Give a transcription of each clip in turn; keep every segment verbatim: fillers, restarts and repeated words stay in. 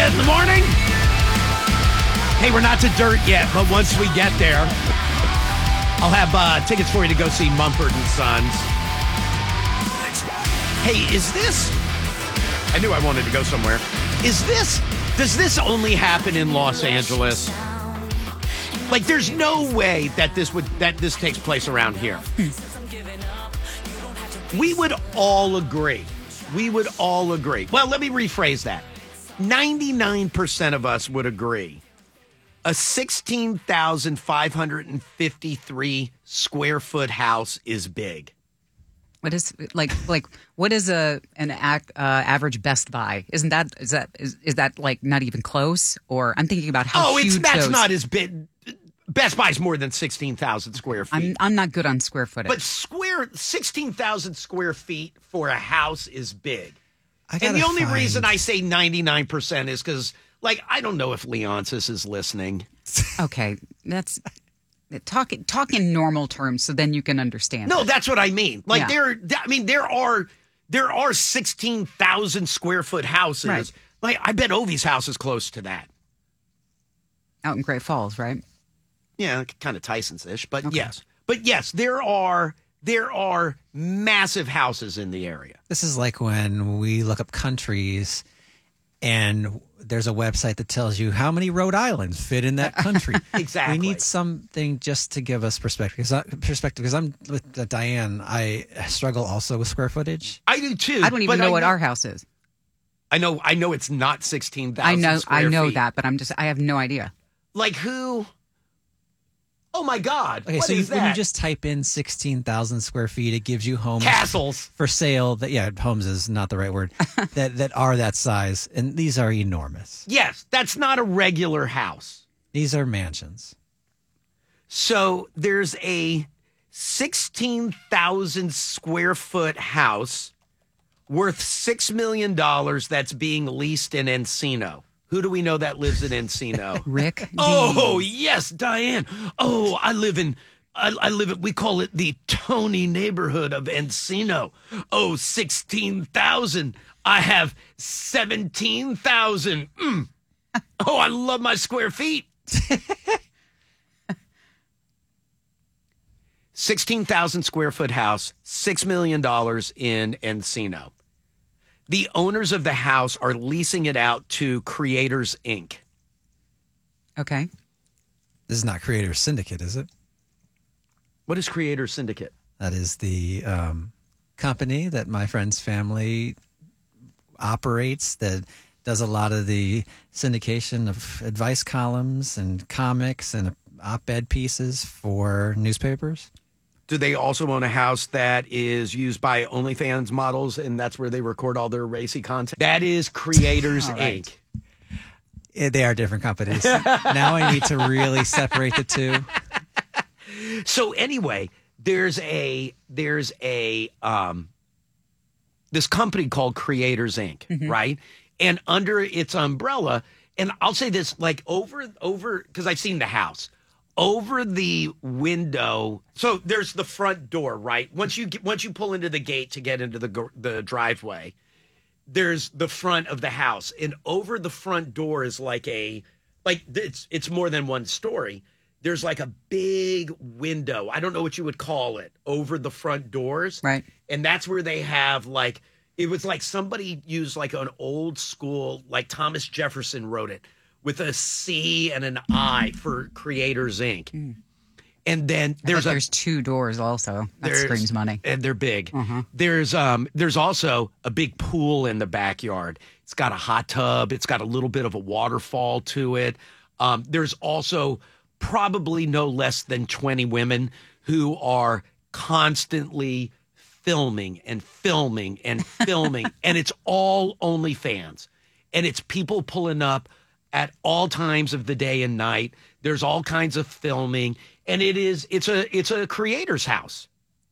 in the morning. Hey, we're not to dirt yet, but once we get there, I'll have uh, tickets for you to go see Mumford and Sons. Hey, is this... I knew I wanted to go somewhere. Is this... Does this only happen in Los Angeles? Like, there's no way that this would that this takes place around here. We would all agree. We would all agree. Well, let me rephrase that. ninety-nine percent of us would agree. A sixteen thousand five hundred fifty-three square foot house is big. What is like like what is a an ac- uh, average Best Buy? Isn't that is that is, is that like not even close? Or I'm thinking about how oh, huge it's that's those, not as big. Best Buy's more than sixteen thousand square feet. I'm I'm not good on square footage. But square sixteen thousand square feet for a house is big. I and the only find... reason I say ninety-nine percent is because, like, I don't know if Leonsis is listening. Okay, that's talk talk in normal terms, so then you can understand. No, it. that's what I mean. Like, Yeah. there, I mean, there are there are sixteen thousand square foot houses. Right. Like, I bet Ovi's house is close to that. Out in Great Falls, right? Yeah, kind of Tyson's-ish, but Okay. yes. But yes, there are there are massive houses in the area. This is like when we look up countries and there's a website that tells you how many Rhode Islands fit in that country. Exactly. We need something just to give us perspective. Because I, perspective, because I'm with uh, Diane, I struggle also with square footage. I do too. I don't even but know I what our house is. I know I know it's not sixteen thousand I know square I know feet. that, but I'm just I have no idea. Like who? Oh my God. Okay, what so you, is when you that? just type in sixteen thousand square feet, it gives you homes Castles. for sale. That yeah, homes is not the right word. that that are that size, and these are enormous. Yes, that's not a regular house. These are mansions. So there's a sixteen thousand square foot house worth six million dollars that's being leased in Encino. Who do we know that lives in Encino? Rick. Oh, D. yes, Diane. Oh, I live in, I, I live in, we call it the Tony neighborhood of Encino. Oh, sixteen thousand. I have seventeen thousand. Mm. Oh, I love my square feet. sixteen thousand square foot house, six million dollars in Encino. The owners of the house are leasing it out to Creators Incorporated. Okay. This is not Creator Syndicate, is it? What is Creators Syndicate? That is the um, company that my friend's family operates that does a lot of the syndication of advice columns and comics and op-ed pieces for newspapers. Do they also own a house that is used by OnlyFans models, and that's where they record all their racy content? That is Creators All right. Incorporated. Eh, They are different companies. Now I need to really separate the two. So anyway, there's a there's a um this company called Creators Incorporated, Mm-hmm. right? And under its umbrella, and I'll say this, like over over because I've seen the house. Over the window, so there's the front door, right? Once you get, once you pull into the gate to get into the gr- the driveway, there's the front of the house, and over the front door is like a like it's it's more than one story. There's like a big window. I don't know what you would call it over the front doors, Right. And that's where they have like it was like somebody used like an old school, like Thomas Jefferson wrote it. With a C and an I for Creators Incorporated. And then there's But a there's two doors also. That there's- screams money. And they're big. There's um there's also a big pool in the backyard. It's got a hot tub, it's got a little bit of a waterfall to it. Um there's also probably no less than twenty women who are constantly filming and filming and filming and it's all OnlyFans. And it's people pulling up at all times of the day and night. There's all kinds of filming, and it is it's a it's a creator's house.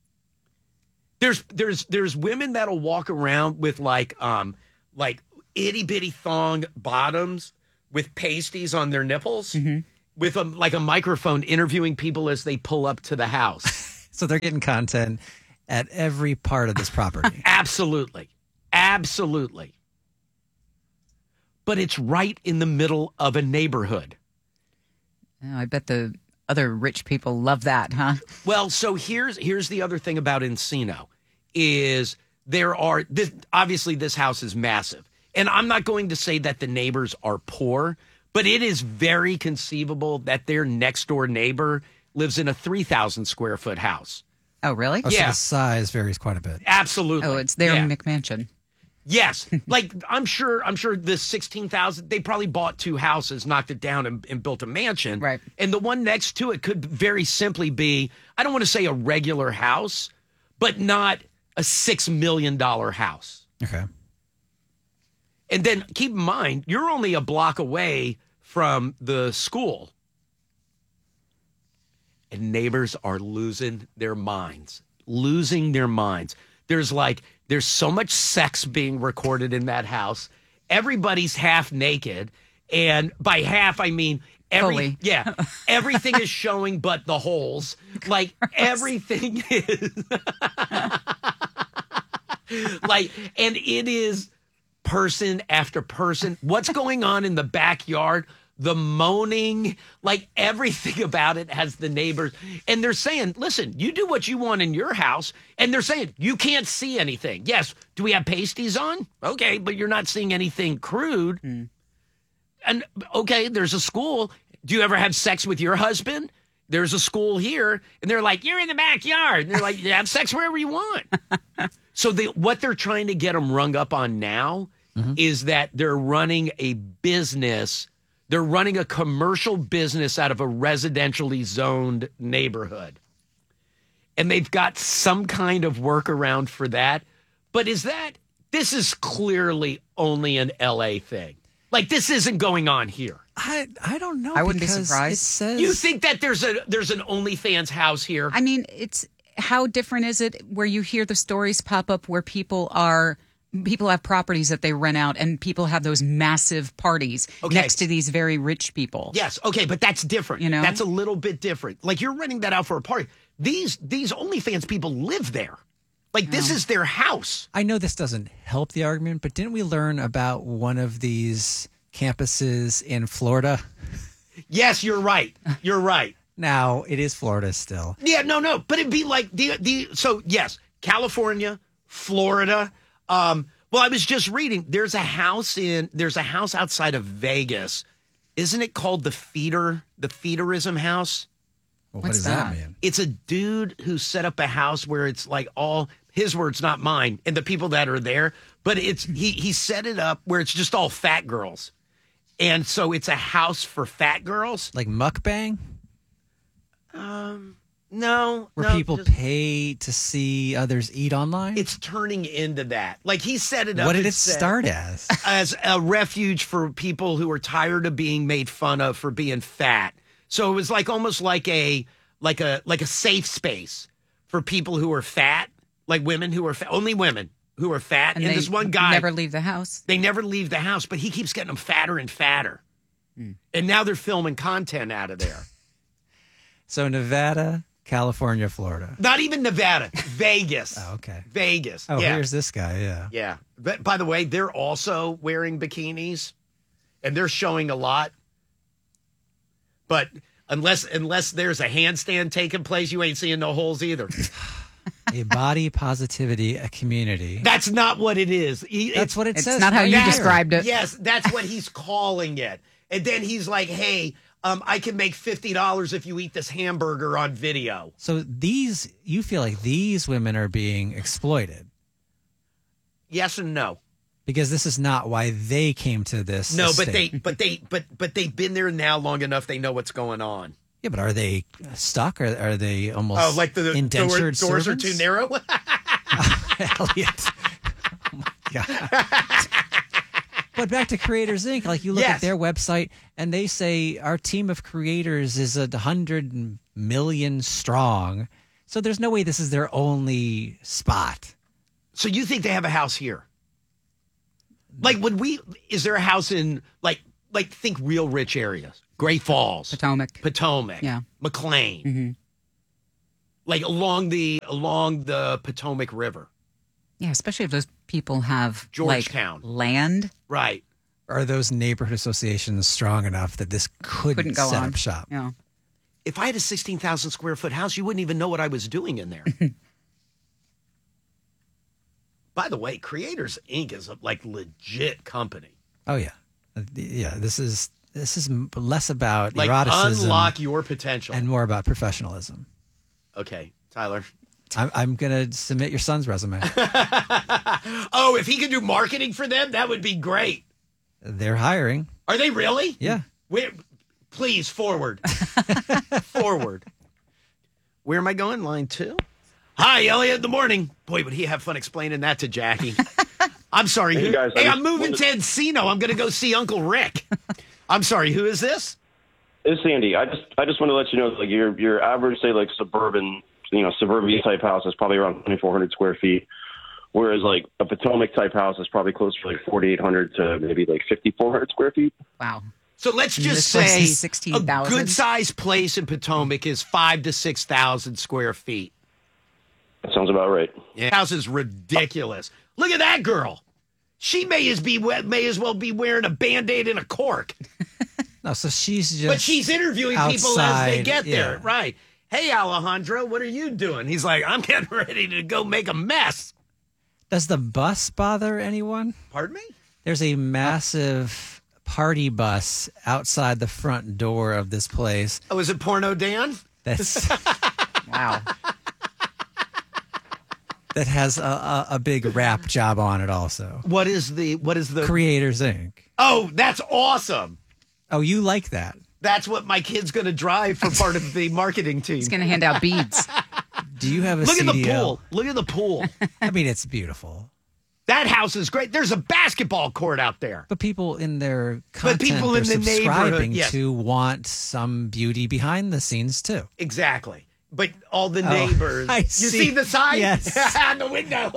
There's there's there's women that'll walk around with like um like itty bitty thong bottoms with pasties on their nipples, with a like a microphone interviewing people as they pull up to the house. So they're getting content at every part of this property. Absolutely, absolutely. but it's right in the middle of a neighborhood. Oh, I bet the other rich people love that, huh? Well, so here's here's the other thing about Encino is there are this, obviously this house is massive. And I'm not going to say that the neighbors are poor, but it is very conceivable that their next door neighbor lives in a three thousand square foot house. Oh, really? Oh, so Yeah. the size varies quite a bit. Absolutely. Oh, it's their Yeah. McMansion. Yes. Like I'm sure I'm sure this sixteen thousand they probably bought two houses, knocked it down and, and built a mansion. Right. And the one next to it could very simply be, I don't want to say a regular house, but not a six million dollars house. Okay. And then keep in mind, you're only a block away from the school. And neighbors are losing their minds, losing their minds. There's like, there's so much sex being recorded in that house. Everybody's half naked. And by half, I mean, every, Fully. yeah, everything is showing but the holes. Like everything is like, and it is person after person. What's going on in the backyard? The moaning, like everything about it has the neighbors. And they're saying, listen, you do what you want in your house. And they're saying, you can't see anything. Yes. Do we have pasties on? Okay. But you're not seeing anything crude. Mm. And okay, there's a school. Do you ever have sex with your husband? There's a school here. And they're like, you're in the backyard. And they're like, you have sex wherever you want. So they, what they're trying to get them rung up on now mm-hmm. is that they're running a business. They're running a commercial business out of a residentially zoned neighborhood. And they've got some kind of workaround for that. But is that, this is clearly only an L A thing. Like this isn't going on here. I I don't know. I wouldn't be because surprised. It says You think that there's a there's an OnlyFans house here? I mean, it's how different is it where you hear the stories pop up where people are people have properties that they rent out and people have those massive parties Okay. next to these very rich people. Yes, okay, but that's different. You know? That's a little bit different. Like you're renting that out for a party. These these OnlyFans people live there. Like this is their house. I know this doesn't help the argument, but didn't we learn about one of these campuses in Florida? Yes, you're right. You're right. Now, it is Florida still. Yeah, no, no. But it'd be like the the so yes, California, Florida. Um, well, I was just reading. There's a house in there's a house outside of Vegas. Isn't it called the Feeder, the Feederism house? Well, what What's does that, that? mean? It's a dude who set up a house where it's like all his words, not mine, and the people that are there. But it's he he set it up where it's just all fat girls, and so it's a house for fat girls. Like mukbang? No, Where no, people just- pay to see others eat online? It's turning into that. Like he set it up. What did and it said- start as? as a refuge for people who are tired of being made fun of for being fat. So it was like almost like a like a like a safe space for people who are fat, like women who are fat, only women who are fat. And, they this one guy, never leave the house. they never leave the house, but he keeps getting them fatter and fatter. And now they're filming content out of there. So Nevada, California, Florida. Not even Nevada, Vegas. Oh, okay. Vegas. Oh, yeah. here's this guy, yeah. Yeah. But by the way, they're also wearing bikinis and they're showing a lot. But unless unless there's a handstand taking place, you ain't seeing no holes either. A body positivity a community. That's not what it is. He- That's what it It's says. not how right you there. described it. Yes, that's what he's calling it. And then he's like, hey, um, I can make fifty dollars if you eat this hamburger on video. So these, you feel like these women are being exploited Yes and no. because this is not why they came to this. No, but they estate. but they but but they've been there now long enough they know what's going on. Yeah, but are they stuck? Or are they almost Oh, like the, the indentured door, doors are servants? too narrow? Elliot. Oh my God. But back to Creators Incorporated. Like you look Yes. at their website and they say our team of creators is a hundred million strong. So there's no way this is their only spot. So you think they have a house here? Like, would we? Is there a house in like like think real rich areas? Great Falls, Potomac. Potomac, Yeah. McLean, Mm-hmm. like along the along the Potomac River, Yeah, especially if those people have Georgetown. like land. right? are those neighborhood associations strong enough that this couldn't, Couldn't go set on. up shop? Yeah. If I had a sixteen thousand square foot house, you wouldn't even know what I was doing in there. By the way, Creators Incorporated is a like legit company. Oh yeah, Uh, yeah. This is this is m- less about Like eroticism unlock your potential. and more about professionalism. Okay, Tyler. I'm, I'm gonna submit your son's resume. Oh, if he could do marketing for them, that would be great. They're hiring. Are they really? Yeah. Where, please, forward. Forward. Where am I going? Line two? Hi, Elliot in the morning. Boy, would he have fun explaining that to Jackie. I'm sorry. Hey, who, guys, I hey, just I'm moving wanted- to Encino. I'm going to go see Uncle Rick. I'm sorry. Who is this? It's Sandy. I just I just want to let you know, like your your average, say, like suburban, you know, suburbia type house is probably around twenty-four hundred square feet, whereas like a Potomac type house is probably closer to like forty-eight hundred to maybe like fifty-four hundred square feet. Wow. So let's And just this place say is sixteen a thousand? good-sized place in Potomac is five to six thousand square feet. That sounds about right. Yeah. House is ridiculous. Look at that girl. She may as be may as well be wearing a Band-Aid and a cork. No, so she's just. But she's interviewing people as they outside, get there. yeah. Right. Hey, Alejandro, what are you doing? He's like, I'm getting ready to go make a mess. Does the bus bother anyone? Pardon me? There's a massive party bus outside the front door of this place. Oh, is it Porno Dan? That's Wow. that has a, a, a big rap job on it. Also, What is the, what is the, Creators Incorporated. oh, that's awesome. Oh, you like that? That's what my kid's going to drive for part of the marketing team. He's going to hand out beads. Do you have a Look at the C D L? pool. Look at the pool. I mean, it's beautiful. That house is great. There's a basketball court out there. But people in their content people they're in the neighborhood, subscribing yes. to want some beauty behind the scenes too. Exactly. But all the neighbors. Oh, I you see. see the sign? Yes. On the window.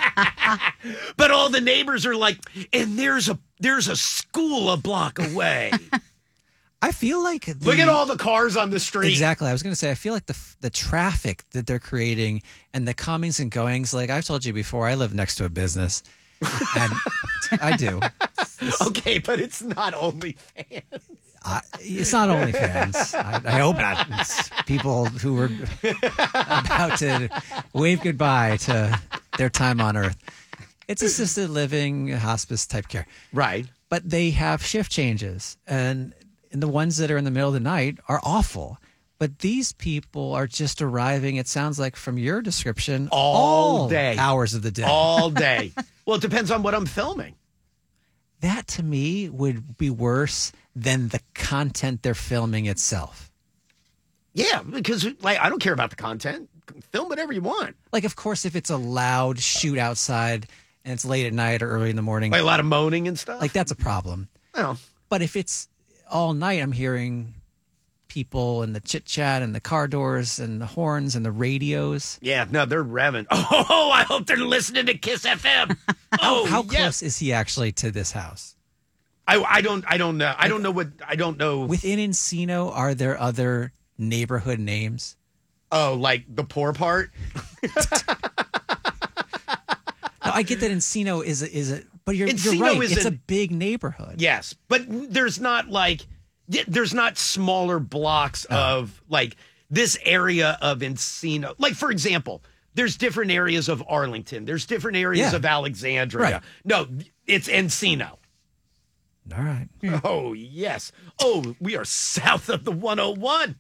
But all the neighbors are like, and there's a there's a school a block away. I feel like the, Look at all the cars on the street. Exactly. I was going to say, I feel like the the traffic that they're creating and the comings and goings. Like I've told you before, I live next to a business, and I do. Okay, but it's not OnlyFans. I, it's not OnlyFans. I, I hope not. It's people who were about to wave goodbye to their time on Earth. It's assisted living, hospice type care, Right. but they have shift changes, and, and the ones that are in the middle of the night are awful. But these people are just arriving, it sounds like from your description, All day. hours of the day. All day. Well, it depends on what I'm filming. That to me would be worse than the content they're filming itself. Yeah, because like I don't care about the content. Film whatever you want. Like, of course, if it's a loud shoot outside and it's late at night or early in the morning, Like a lot of moaning and stuff. like that's a problem. well, But if it's all night, I'm hearing people and the chit chat and the car doors and the horns and the radios. yeah, no, they're revving. Oh, I hope they're listening to Kiss F M. Oh, How yes. close is he actually to this house? I, I don't I don't know. I don't know what I don't know. Within Encino, are there other neighborhood names? Oh, like the poor part. No, I get that Encino is a, is a, but you're, Encino you're right. is It's an- a big neighborhood. Yes, but there's not like y- there's not smaller blocks of like this area of Encino. Like for example, there's different areas of Arlington. There's different areas Yeah. of Alexandria. Right. No, it's Encino. All right. Oh yes. Oh, we are south of the one oh one.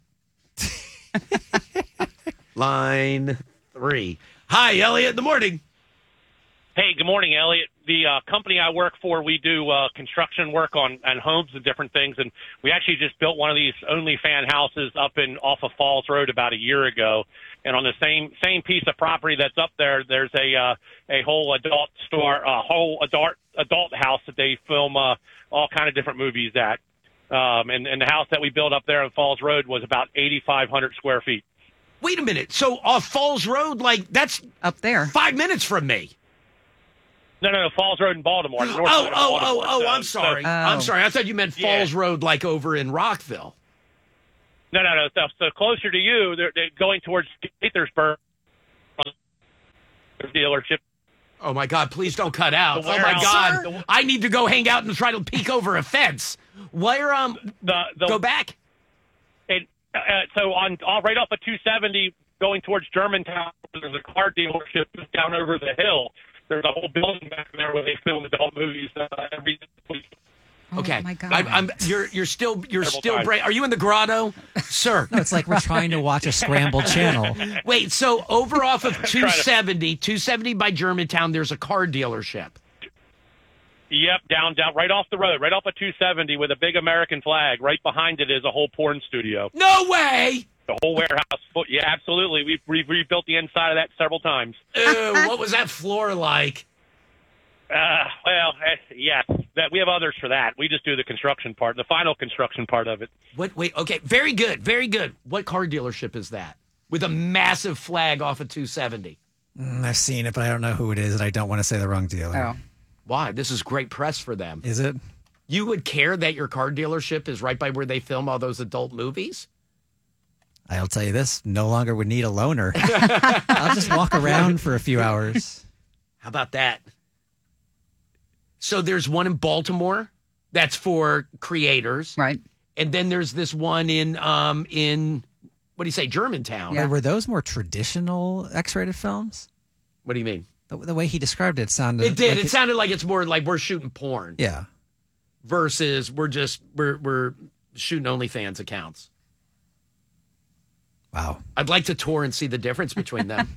Line three. Hi, Elliot. In the morning. Hey, good morning, Elliot. The uh, company I work for, we do uh, construction work on, on homes and different things, and we actually just built one of these OnlyFan houses up in off of Falls Road about a year ago. And on the same same piece of property that's up there, there's a uh, a whole adult store, a whole adult adult house that they film uh, all kind of different movies at. Um, and, and the house that we built up there on Falls Road was about eighty-five hundred square feet. Wait a minute. So off Falls Road, like that's Up there. five minutes from me. No, no, no, Falls Road in Baltimore. the Oh, north oh, side of oh, Baltimore. oh, So- I'm so- sorry. Oh. I'm sorry. I thought you meant Yeah. Falls Road, like over in Rockville. No, no, no. So, so closer to you, they're, they're going towards Gaithersburg dealership. Oh my God! Please don't cut out. The Oh my warehouse- God! Sir? I need to go hang out and try to peek over a fence. Where um? The, the, Go back. It, uh, so on, uh, right off of two seventy, going towards Germantown, there's a car dealership just down over the hill. There's a whole building back there where they film adult movies uh, every week. Okay. Oh my God. I'm, I'm. You're. You're still. You're Several still. times. Bra- Are you in the grotto, sir? No, it's like we're trying to watch a scrambled channel. Wait. So over off of two seventy, two seventy by Germantown, there's a car dealership. Yep, down, down, right off the road, right off of two seventy with a big American flag. Right behind it is a whole porn studio. No way. The whole warehouse. Full, yeah, absolutely. We've, we've rebuilt the inside of that several times. Ew, what was that floor like? Uh, well, eh, yes, that we have others for that. We just do the construction part, the final construction part of it. What? Wait. Okay. Very good. Very good. What car dealership is that? With a massive flag off of two seventy. Mm, I've seen it, but I don't know who it is, and I don't want to say the wrong dealer. Oh. Why? This is great press for them. Is it? You would care that your car dealership is right by where they film all those adult movies? I'll tell you this, no longer would need a loaner. I'll just walk around for a few hours. How about that? So there's one in Baltimore that's for creators. Right. And then there's this one in um in what do you say, Germantown? Yeah. Were those more traditional X-rated films? What do you mean? The, the way he described it sounded. It did. like It sounded like it's more like we're shooting porn Yeah. versus we're just we're we're shooting OnlyFans accounts. Wow. I'd like to tour and see the difference between them.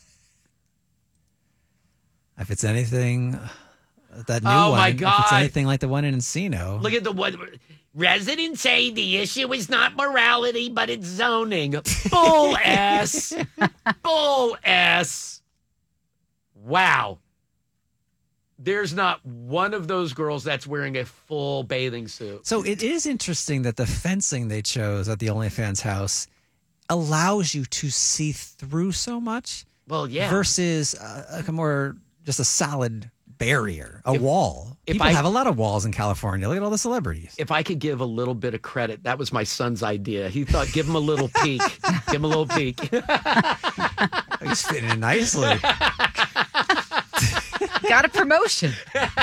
If it's anything, that new Oh, one. my If it's God. anything like the one in Encino. Look at the one. Residents say the issue is not morality, but it's zoning. Bull S. Bull S. Wow. There's not one of those girls that's wearing a full bathing suit. So it is interesting that the fencing they chose at the OnlyFans house allows you to see through so much Well, yeah. versus uh, a more just a solid barrier, a wall. if People I- have a lot of walls in California. Look at all the celebrities. If I could give a little bit of credit, that was my son's idea. He thought, give him a little peek. Give him a little peek. He's fitting in nicely. Got a promotion.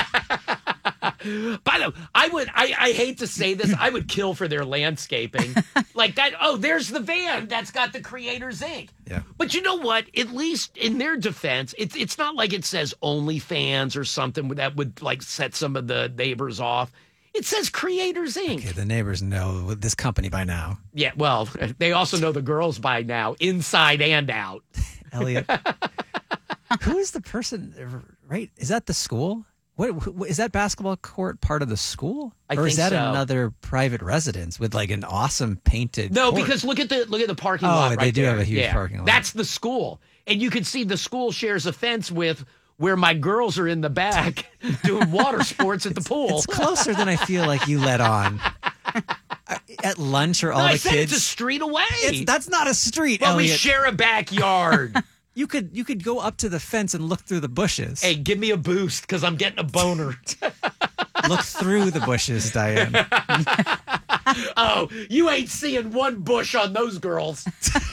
By the way, I would, I, I hate to say this, I would kill for their landscaping. Like that, oh, there's the van that's got the Creators Incorporated. Yeah. But you know what? At least in their defense, it's it's not like it says OnlyFans or something that would like set some of the neighbors off. It says Creators Incorporated. Okay, the neighbors know this company by now. Yeah, well, they also know the girls by now, inside and out. Elliot, who is the person? Right? Is that the school? What, wh- is that basketball court part of the school, I or is think that so. another private residence with like an awesome painted? No, court? because look at the look at the parking Oh, lot they right do there. have a huge Yeah, parking lot. That's the school, and you can see the school shares a fence with where my girls are in the back doing water sports at the pool. it's closer than I feel like you let on. At lunch, or all No, I the said kids. it's a street away. It's- that's not a street, Well, we Elliot. share a backyard. you could you could go up to the fence and look through the bushes. Hey, give me a boost because I'm getting a boner. Look through the bushes, Diane. Oh, you ain't seeing one bush on those girls.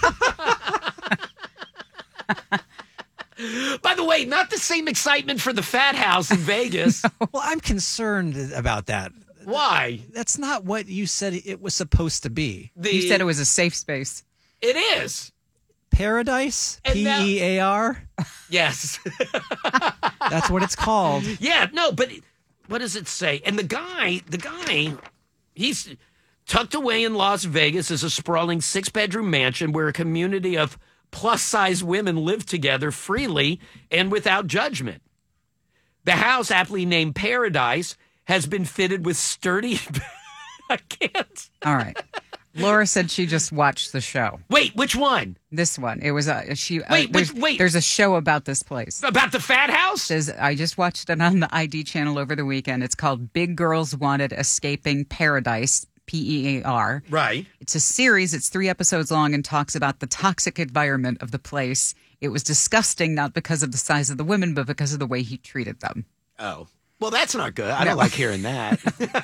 By the way, not the same excitement for the fat house in Vegas. Well, I'm concerned about that. Why? That's not what you said it was supposed to be. The, You said it was a safe space. It is. Paradise? And P now- E A R? Yes. That's what it's called. Yeah, no, but what does it say? And the guy, the guy, he's tucked away in Las Vegas is a sprawling six-bedroom mansion where a community of plus-size women live together freely and without judgment. The house, aptly named Paradise, has been fitted with sturdy... I can't. All right. Laura said she just watched the show. Wait, which one? This one. It was a she. uh, Wait, there's, wait, wait. There's a show about this place. About the fat house? Says I just watched it on the I D channel over the weekend. It's called Big Girls Wanted Escaping Paradise. P E A R. Right. It's a series. It's three episodes long and talks about the toxic environment of the place. It was disgusting, not because of the size of the women, but because of the way he treated them. Oh. Well, that's not good. I don't like hearing that.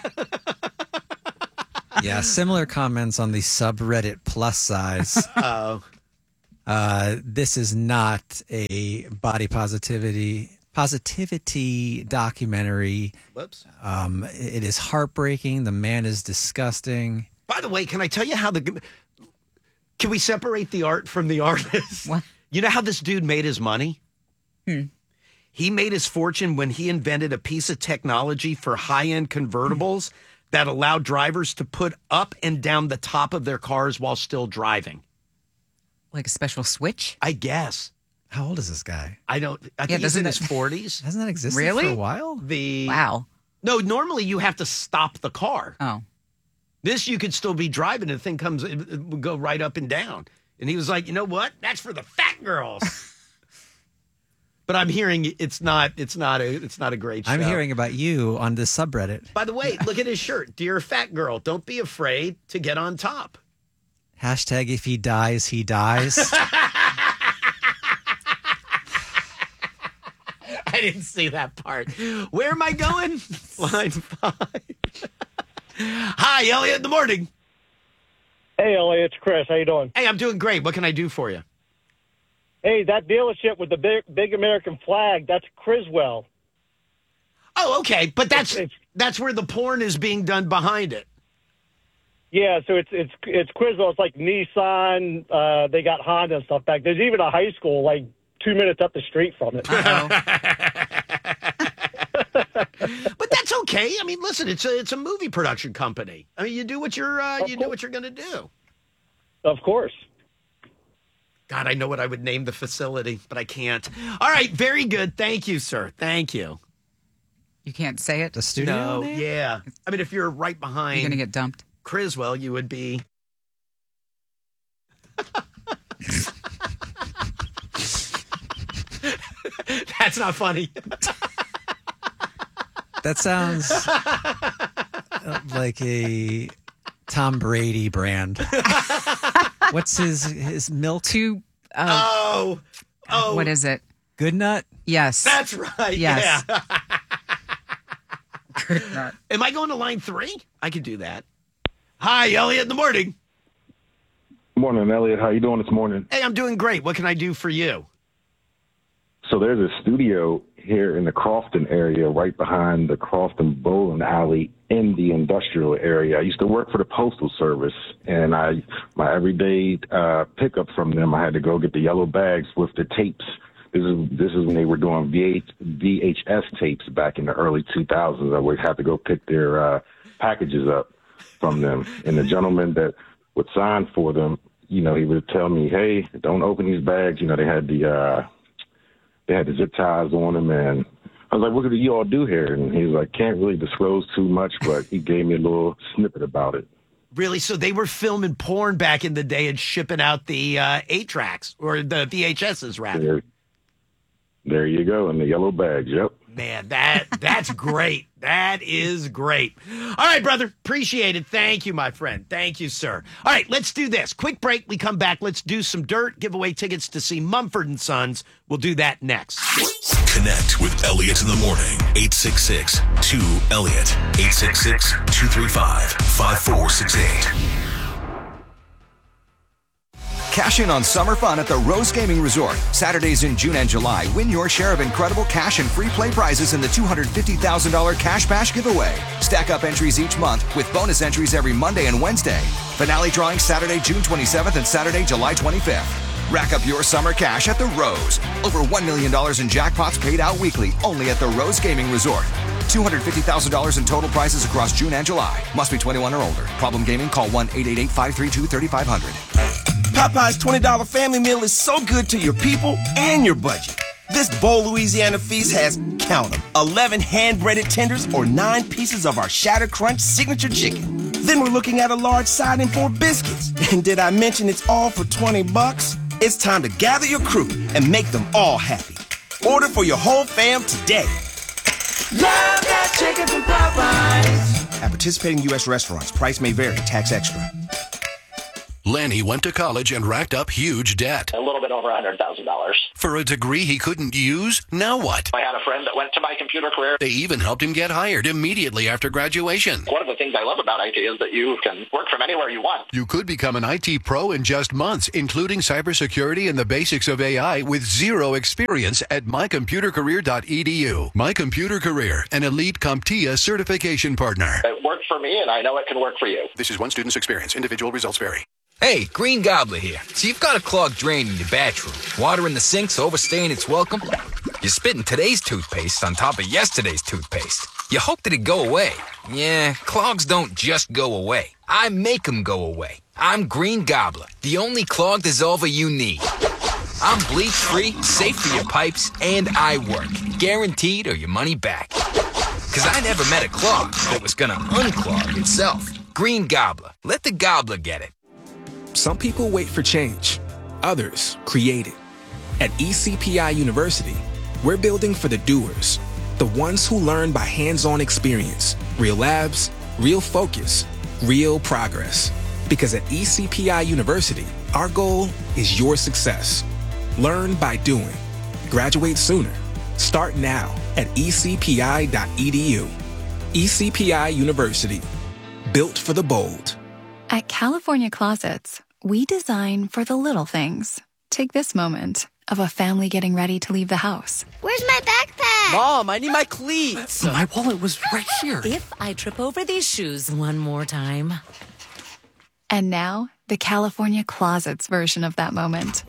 Yeah, similar comments on the subreddit plus size. Oh. Uh, this is not a body positivity positivity documentary. Whoops. Um, it is heartbreaking. The man is disgusting. By the way, can I tell you how the... Can we separate the art from the artist? What? You know how this dude made his money? Hmm. He made his fortune when he invented a piece of technology for high-end convertibles that allowed drivers to put up and down the top of their cars while still driving. Like a special switch? I guess. How old is this guy? I don't... I Yeah, think he's in his doesn't it- forties. Hasn't that existed Really? for a while? The Wow. No, normally you have to stop the car. Oh. This you could still be driving and the thing comes, it it would go right up and down. And he was like, you know what? That's for the fat girls. But I'm hearing it's not, it's not a, it's not a great show. I'm hearing about you on this subreddit. By the way, look at his shirt. Dear fat girl, don't be afraid to get on top. Hashtag if he dies, he dies. I didn't see that part. Where am I going? Line five. Hi, Elliot, in the morning. Hey, Elliot, it's Chris. How you doing? Hey, I'm doing great. What can I do for you? Hey, that dealership with the big, big American flag, that's Criswell. Oh, okay. But that's It's- that's where the porn is being done behind it. Yeah, so it's it's it's Criswell. It's like Nissan. Uh, they got Honda and stuff back. There's even a high school like two minutes up the street from it. Uh-oh. But that's okay. I mean, listen, it's a it's a movie production company. I mean, you do what you're uh, you do what you're going to do. Of course. God, I know what I would name the facility, but I can't. All right, very good. Thank you, sir. Thank you. You can't say it? The studio No, name? yeah. I mean, if you're right behind You're going to get dumped. Criswell, you would be. That's not funny. That sounds uh, like a Tom Brady brand. What's his his milk? Two, uh, Oh, oh, what is it? Good Nut? Yes. That's right. Yes. Yeah. Good nut. Am I going to line three? I could do that. Hi, Elliot, in the morning. Morning, Elliot. How you doing this morning? Hey, I'm doing great. What can I do for you? So there's a studio here in the Crofton area, right behind the Crofton Bowling Alley in the industrial area. I used to work for the Postal Service, and I my everyday uh, pickup from them, I had to go get the yellow bags with the tapes. This is this is when they were doing V H S tapes back in the early two thousands. I would have to go pick their uh, packages up from them, and the gentleman that would sign for them, you know, he would tell me, "Hey, don't open these bags." You know, they had the uh, they had the zip ties on them, and I was like, "What do you all do here?" And he was like, "Can't really disclose too much," but he gave me a little snippet about it. Really? So they were filming porn back in the day and shipping out the uh, eight tracks or the V H S's, rather. There, there you go, in the yellow bags. Yep. Man, that that's great. That is great. All right, brother. Appreciate it. Thank you, my friend. Thank you, sir. All right, let's do this. Quick break. We come back. Let's do some dirt. Give away tickets to see Mumford and Sons. We'll do that next. Connect with Elliot in the morning. eight six six, two, Elliot. eight six six, two three five, five four six eight. Cash in on summer fun at the Rose Gaming Resort. Saturdays in June and July, win your share of incredible cash and free play prizes in the two hundred fifty thousand dollars Cash Bash giveaway. Stack up entries each month with bonus entries every Monday and Wednesday. Finale drawing Saturday, June twenty-seventh and Saturday, July twenty-fifth. Rack up your summer cash at the Rose. Over one million dollars in jackpots paid out weekly only at the Rose Gaming Resort. two hundred fifty thousand dollars in total prizes across June and July. Must be twenty-one or older. Problem gaming? Call one eight eight eight, five three two, three five zero zero. Popeye's twenty dollar family meal is so good to your people and your budget. This Bowl Louisiana feast has, count them, eleven hand-breaded tenders or nine pieces of our Shatter Crunch signature chicken. Then we're looking at a large side and four biscuits. And did I mention it's all for twenty bucks? It's time to gather your crew and make them all happy. Order for your whole fam today. Love that chicken from Popeyes. At participating U S restaurants, price may vary, tax extra. Lanny went to college and racked up huge debt. A little bit over one hundred thousand dollars. For a degree he couldn't use? Now what? I had a friend that went to my computer career. They even helped him get hired immediately after graduation. One of the things I love about I T is that you can work from anywhere you want. You could become an I T pro in just months, including cybersecurity and the basics of A I with zero experience at my computer career dot e d u. My Computer Career, an elite CompTIA certification partner. It worked for me, and I know it can work for you. This is one student's experience. Individual results vary. Hey, Green Gobbler here. So you've got a clogged drain in your bathroom. Water in the sink's overstaying its welcome. You're spitting today's toothpaste on top of yesterday's toothpaste. You hope that it'd go away. Yeah, clogs don't just go away. I make them go away. I'm Green Gobbler, the only clog dissolver you need. I'm bleach-free, safe for your pipes, and I work. Guaranteed or your money back. Because I never met a clog that was gonna unclog itself. Green Gobbler. Let the gobbler get it. Some people wait for change. Others create it. At E C P I University, we're building for the doers. The ones who learn by hands-on experience. Real labs, real focus, real progress. Because at E C P I University, our goal is your success. Learn by doing. Graduate sooner. Start now at e c p i dot e d u. E C P I University. Built for the bold. At California Closets, we design for the little things. Take this moment of a family getting ready to leave the house. Where's my backpack? Mom, I need my cleats. My wallet was right here. If I trip over these shoes one more time. And now, the California Closets version of that moment.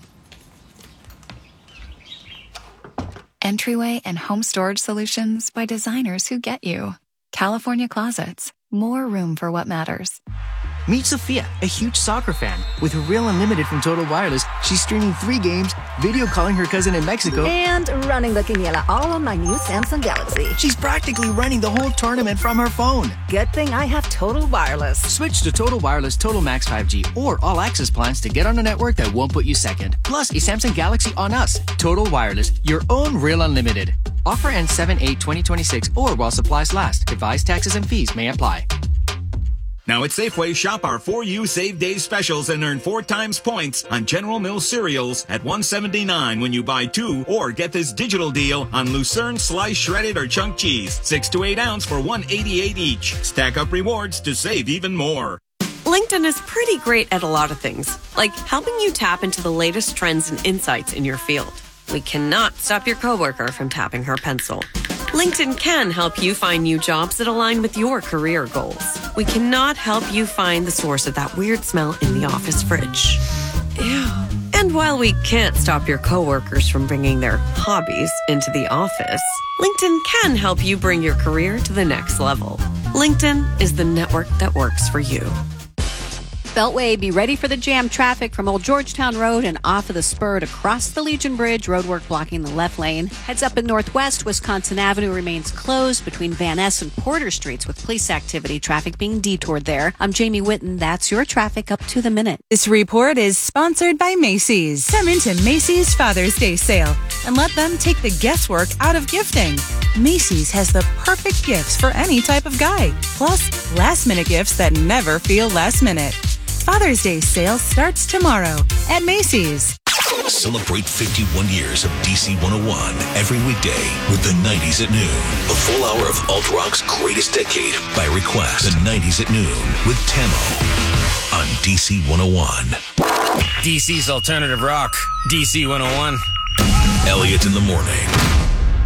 Entryway and home storage solutions by designers who get you. California Closets. More room for what matters. Meet Sophia, a huge soccer fan. With her Real Unlimited from Total Wireless, she's streaming three games, video calling her cousin in Mexico, and running the quiniela all on my new Samsung Galaxy. She's practically running the whole tournament from her phone. Good thing I have Total Wireless. Switch to Total Wireless Total Max five G or All Access plans to get on a network that won't put you second. Plus, a Samsung Galaxy on us. Total Wireless, your own Real Unlimited. Offer ends seven eight twenty twenty-six or while supplies last. Device taxes and fees may apply. Now at Safeway, shop our For You Save Days specials and earn four times points on General Mills cereals at one seventy-nine when you buy two, or get this digital deal on Lucerne sliced shredded or chunk cheese, six to eight ounce for one eighty-eight each. Stack up rewards to save even more. LinkedIn is pretty great at a lot of things, like helping you tap into the latest trends and insights in your field. We cannot stop your coworker from tapping her pencil. LinkedIn can help you find new jobs that align with your career goals. We cannot help you find the source of that weird smell in the office fridge. Ew. And while we can't stop your coworkers from bringing their hobbies into the office, LinkedIn can help you bring your career to the next level. LinkedIn is the network that works for you. Beltway, be ready for the jam traffic from Old Georgetown Road and off of the spur to cross the Legion Bridge. Roadwork blocking the left lane. Heads up in Northwest, Wisconsin Avenue remains closed between Van Ness and Porter Streets with police activity. Traffic being detoured there. I'm Jamie Whitten. That's your traffic up to the minute. This report is sponsored by Macy's. Come into Macy's Father's Day sale and let them take the guesswork out of gifting. Macy's has the perfect gifts for any type of guy. Plus, last-minute gifts that never feel last minute. Father's Day sale starts tomorrow at Macy's. Celebrate fifty-one years of D C one oh one every weekday with the nineties at noon. A full hour of alt rock's greatest decade by request. The nineties at noon with Tamo on D C one oh one. D C's alternative rock, D C one oh one. Elliot in the morning.